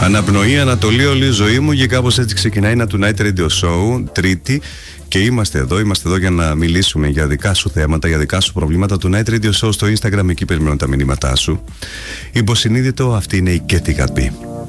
Αναπνοή, Ανατολή, όλη η ζωή μου, και κάπως έτσι ξεκινάει ένα Tonight Radio Show, Τρίτη, και είμαστε εδώ για να μιλήσουμε για δικά σου θέματα, για δικά σου προβλήματα. Tonight Radio Show στο Instagram, εκεί περιμένω τα μηνύματά σου. Υποσυνείδητο, αυτή είναι η Κέτη Γαμπή.